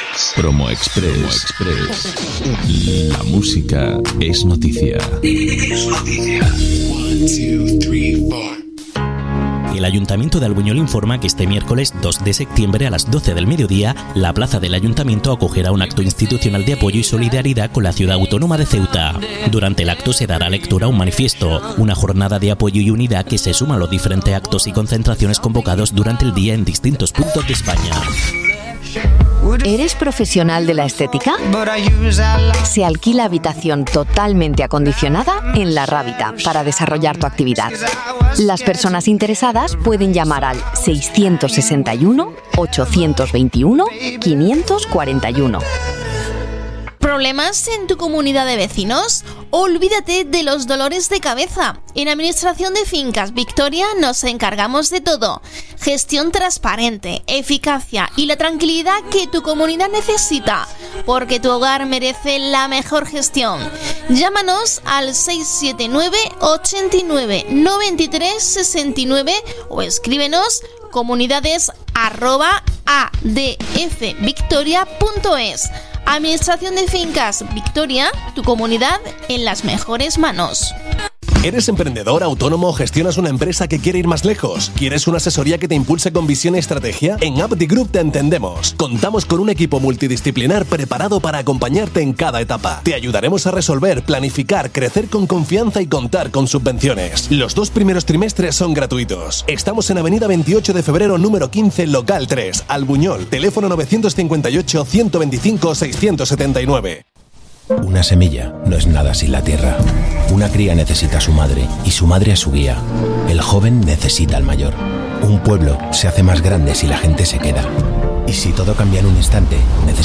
Promo Express. La música es noticia. Es noticia. 1, 2, 3, 4. El Ayuntamiento de Albuñol informa que este miércoles 2 de septiembre a las 12 del mediodía, la plaza del Ayuntamiento acogerá un acto institucional de apoyo y solidaridad con la ciudad autónoma de Ceuta. Durante el acto se dará lectura a un manifiesto, una jornada de apoyo y unidad que se suma a los diferentes actos y concentraciones convocados durante el día en distintos puntos de España. ¿Eres profesional de la estética? Se alquila habitación totalmente acondicionada en La Rábita para desarrollar tu actividad. Las personas interesadas pueden llamar al 661 821 541. ¿Problemas en tu comunidad de vecinos? Olvídate de los dolores de cabeza. En Administración de Fincas Victoria nos encargamos de todo. Gestión transparente, eficacia y la tranquilidad que tu comunidad necesita, porque tu hogar merece la mejor gestión. Llámanos al 679 89 93 69 o escríbenos comunidades@adfvictoria.es. Administración de Fincas Victoria, tu comunidad en las mejores manos. ¿Eres emprendedor, autónomo o gestionas una empresa que quiere ir más lejos? ¿Quieres una asesoría que te impulse con visión y estrategia? En Abdi Group te entendemos. Contamos con un equipo multidisciplinar preparado para acompañarte en cada etapa. Te ayudaremos a resolver, planificar, crecer con confianza y contar con subvenciones. Los 2 primeros trimestres son gratuitos. Estamos en Avenida 28 de Febrero, número 15, local 3, Albuñol. Teléfono 958 125 679. Una semilla no es nada sin la tierra. Una cría necesita a su madre y su madre a su guía. El joven necesita al mayor. Un pueblo se hace más grande si la gente se queda. Y si todo cambia en un instante,